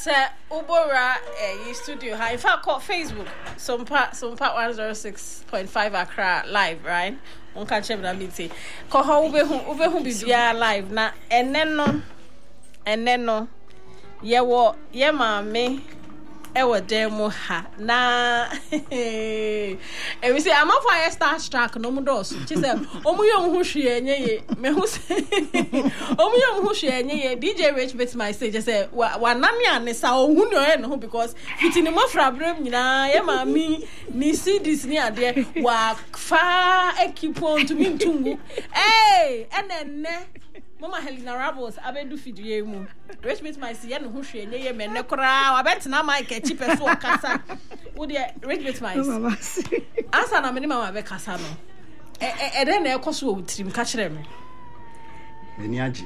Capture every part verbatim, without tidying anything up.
Sir Ubora eh studio high. In fact, call Facebook. Some part some part one zero six point five Accra live, right? On can check that meeting. Call how ube hu ube hu bibia live na eneno eneno ye wo ye maame ewo demo ha na e we say am for a star track no mu do so chi say omu ye hu hwe enye ye me hu say omu ye hu hwe enye ye D J Rich bit my say just say wa na me an sa ohu no e no because fitini mo fra brem nyina ye maami ni C Ds ni ade wa fa equipo to me tungu eh enenne Mama Helena Rabos, abedu fidie mu. Rich bit my see no hu hwe enye ye me ne kora, wa bet na mic e chipe so kasa. Wo de rich bit my. Asa na me ni mama be kasa no. E e de na ekoso wo trim ka kire me. Meni agi.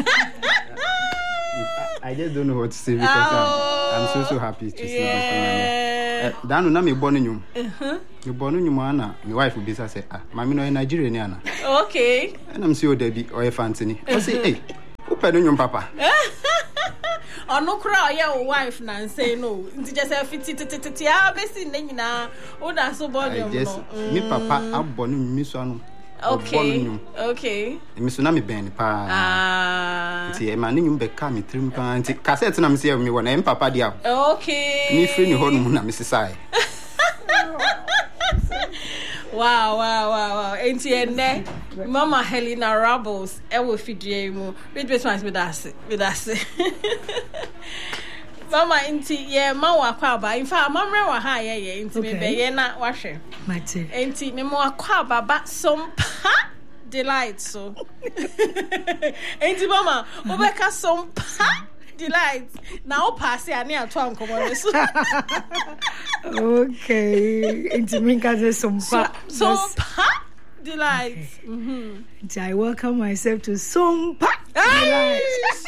I just don't know what to say because oh, I'm, I'm so so happy to yeah. see this one. Danu na me born nyum. Mhm. Me born nyum ana, my wife will be say ah, mama no in Nigeria ni ana. Okay. And I'm see o Debbie o e fantini. I say hey, who pay nyum papa? Ono kura ya o wife na say no. Nti just say fiti titi ah be si na nyina. O da so born nyum no. Me papa abon nyum so no. Okay. Okay. Me so na me ben pa. Ah. Nti e ma ni nyum be ka me trim pa nti cassette na me say me wona em papa dia. Okay. Me free ni ho no na me sisai. Wow, wow, wow, wow. Enti ene Mama Helena Rabos e wo fidie mu. Read best ones with us. With us. Mama enti ye ma wa kwa ba. In fact, mamre wa ha ye ye enti me be ye na wa hwe. Mate. Enti me mo akwa baba some pa delight so. Enti mama, obeka some pa delight. Now pass ya ni ato ankomo so. Okay. Enti me ka say some pa. Some pa delight. Mhm. Enti I welcome myself to some pa delight.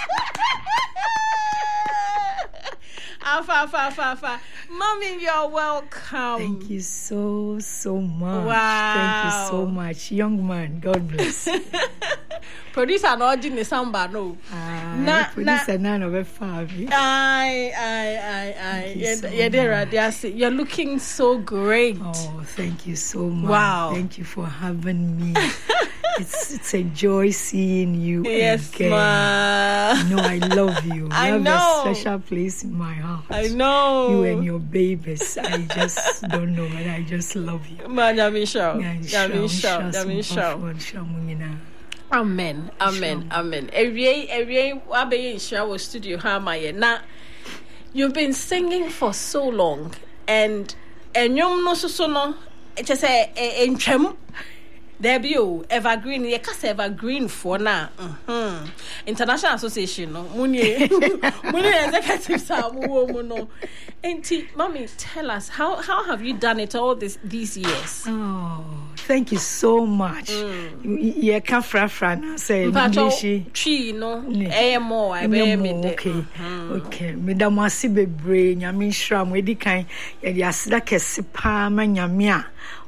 Afa, afa, afa, afa. Mommy, you're welcome. Thank you so, so much. Wow. Thank you so much. Young man, God bless. Producer no ordinary samba no. Ah, na, producer na no be fabi. Ai, ai, ai, ai. You're, so you're looking so great. Oh, thank you so much. Wow. Thank you for having me. It's it's a joy seeing you yes, again. Ma. You know I love you. I you have know. a special place in my heart. I know. You and your babies. I just don't know, but I just love you. Man, Yami show. Yami show. Yami show. Amen. Amen. Amen. Every every wabe share was studio hamaye. Now you've been singing for so long, and and you no so so no. It just say entwem. There be you evergreen. You can say evergreen for now. Mm-hmm. International Association, no. Muni, muni executive sa mu no. Auntie, mommy, tell us how how have you done it all this these years? Oh, thank you so much. Mm. You can fra fra na say English. Tree no. Eh more. I be me. Okay, okay. Me da mo ase bebre nyame nhra mo edi kan. Ye di aseda kese pa ma nyame a.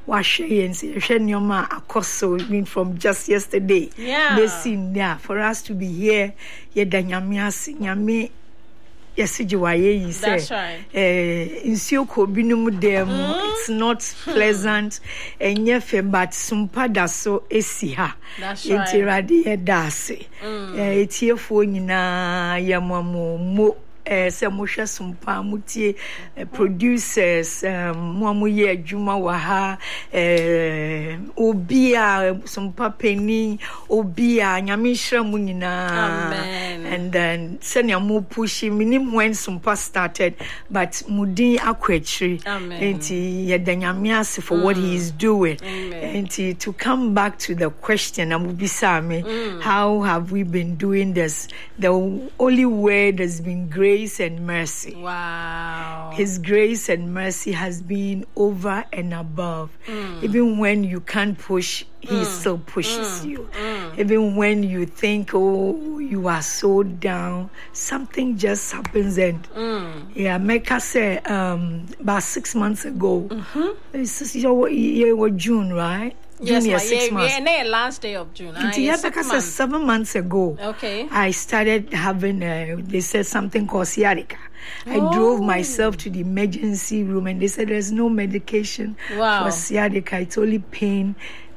I mean from just yesterday. Yeah. They seen yeah for us to be here. Yeah, danyamiasi nyami. Yes, you say. That's right. Eh, it's not pleasant. And yes, but sumpa daso esiha. That's right. Intiradi edase. Eh, it's here for nina yamamu mo. Eh, se mosha sumpa mutie eh, producers um, mo ye adwuma wa ha eh, obia sumpa peni obia nyame hira mu nyina. Amen. And then senya mo push minim when sumpa started but mudin akwachiri enti ye danyame ase for mm. what he is doing. Enti to come back to the question amubisa me mm. how have we been doing this? The only word has been great. Grace and mercy. Wow. His grace and mercy has been over and above. Mm. Even when you can't push, he mm. still pushes mm. you. Mm. Even when you think, oh, you are so down, something just happens. And mm. yeah, Mecca said um, about six months ago, mm-hmm. this is your year, June, right? June, yes, six yeah, months. Yeah, and last day of June. Ah, yeah, because months. seven months ago, okay, I started having, uh, they said something called sciatica. I oh. drove myself to the emergency room and they said there's no medication wow. for sciatica. It's only pain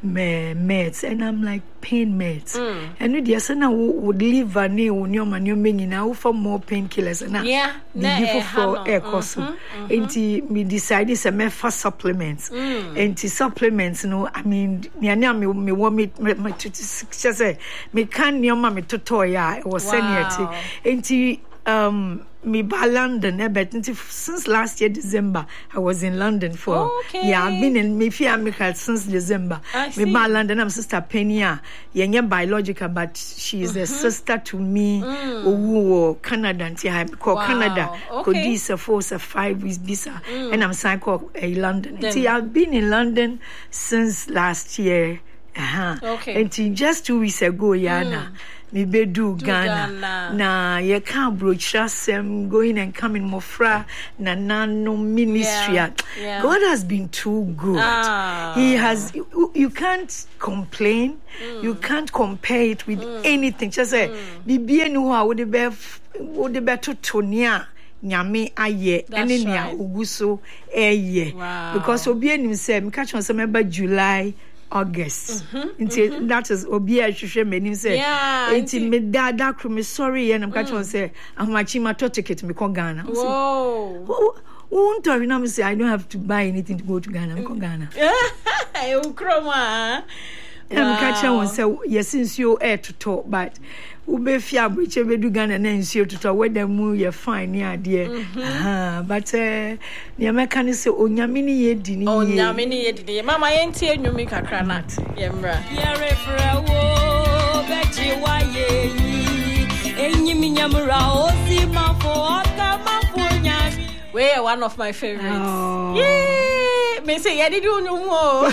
meds. And I'm like, pain meds. Mm. And the sana would leave a new man, you mean now for more painkillers. And yeah, the for air cost. And me decided to make for supplements. And the supplements, you know, I mean, me me want me me to say me can your mommy to toy. I was sending it. And um me by London, eh, but since last year December, I was in London for okay. yeah. I've been in Mayfair America since December. I me by London, I'm sister Penia. Yeah, biological, but she is mm-hmm. a sister to me. Mm. Oh, Canada, I call wow. Canada. Okay. This a four, a five with visa, mm. and I'm signed called uh, London. See, I've been in London since last year. Uh-huh. Okay. And just two weeks ago, Yana. Mm. Me be do Ghana. Ghana. Na ye can't broach them going and coming more fra na na no ministry. Yeah. Yeah. God has been too good. Ah. He has. You, you can't complain. Mm. You can't compare it with mm. anything. Just say, Bibi enu ha would be would be to Tonia. Nyame aye ene nia oguso eye because obi enim say me catch on some about July August. Mm-hmm, mm-hmm. That is obi a hwehwe mani say enti me dada kro me sorry and I'm catch on say ahomachi ma to ticket me ko Ghana. Whoa. Won't tell me say I don't have to buy anything to go to Ghana. Me ko Ghana. Eh ukroma. And I'm catch on say yes since you air to talk but ube fia briche bedu Ghana na nsuo tutu weda mu ye fine ni ade ah but eh ne America ni se onyame ni ye di ni onyame ni ye di mama ye ntie enwumi kakra na ye mra ye refra wo beji wa ye yi enyimi nyamra osi mafo ota mafo nyami we are one of my favorites. Oh. Yeah me say ye di onwumo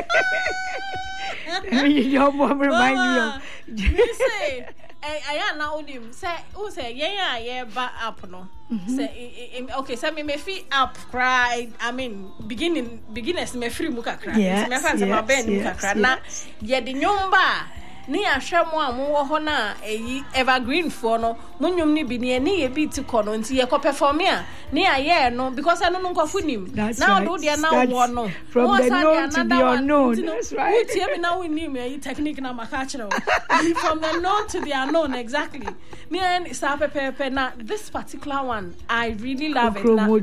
you mom remind me of me say I am now him say who say yeah yeah ba up no say okay say me me free up cry I mean beginning beginners me free mu kakra me fan say ma ben mu kakra na ye de nyomba ni ahwɛ mo a mo wɔ hɔ na eyi evergreen for no mo nwom ni bi ne ne ye bi ti kɔ no nti ye kɔ perform a ne ayɛ no because eno no nkɔfo nim na do de na wɔ no from the known to the unknown that's right tie me na we nim eyi technique na maka kyerɛ from the known to the unknown exactly me and sa pepe na this particular one I really love it now.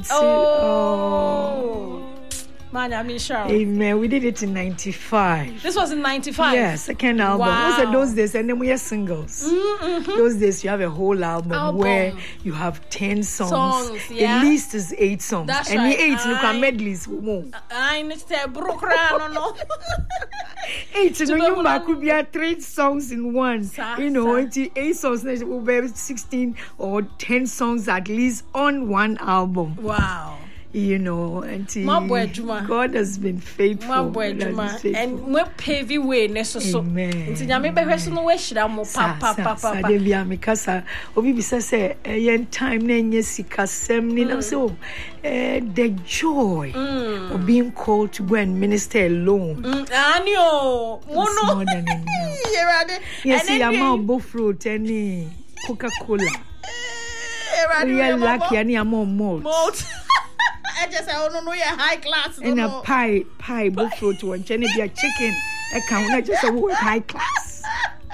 Oh Man, I mean, sure. Amen. We did it in ninety-five. This was in ninety-five? Yeah, second album. Wow. Those are those days, and then we are singles. Mm-hmm. Those days, you have a whole album, album. where you have ten songs. Songs, yeah. The least is eight songs. That's and right. the eight, I, you can medleys. I need to say, no, no. Eight, you know, you could be at three songs in one. Sa, you know, sa. eight songs, will be sixteen or ten songs at least on one album. Wow. You know, and God has been faithful. faithful. And we pave way necessary. Amen. Nti nyame behwe so no we hira mo pa pa pa pa. Sa de bia me kasa obi bi say say yen time na nye sikasem ni na say eh the joy mm. of being called to go and minister alone. Mm. Ani o mono. More than enough. Yes, ya ma bo fruit any Coca-Cola. We are lucky ani am malt. Malt. I just say, oh no, no, yeah, high class. And a pie, pie, both fruit one, Jenny be a chicken. I can't I just say high class.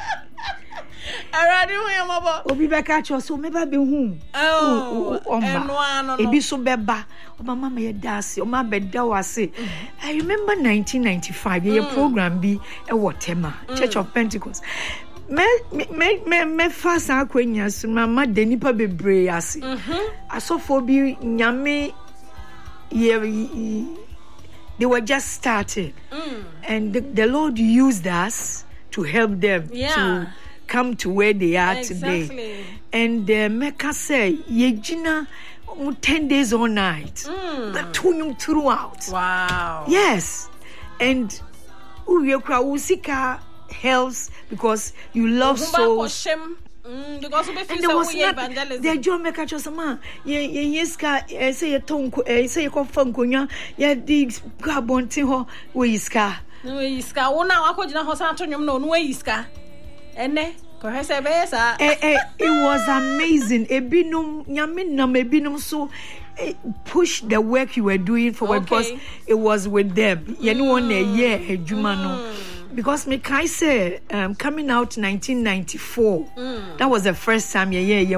I ready when I'm about. Obi be catch us, so maybe be home. Oh, oh, no, it be so beba. Oh, my mama, your dasi, oh, my bed, I say. I remember nineteen ninety-five, your program be a Watema, Church of Pentecost. Me me me me fast akwenya so mama de nipa bebre ase asofo bi nyame ye they were just started mm. and the, the Lord used us to help them yeah. to come to where they are exactly. today and uh, Mecca say ye gina ten days all night mm. but tunyum throughout wow yes and we kra usika helps because you love souls. Mm, because we feel so we evangelism. The John make a chosama. Ye ye yeska say a tongue say a confungunya. Ye dig gabonti ho we iska. No iska wo na akogina ho san to nwom no no iska ene ko hese be sa eh eh it was amazing ebinum nyame nam ebinum so push the work you were doing forward okay. because it was with them you know on a year adwuma no because me kai say um coming out nineteen ninety-four mm. that was the first time yeah yeah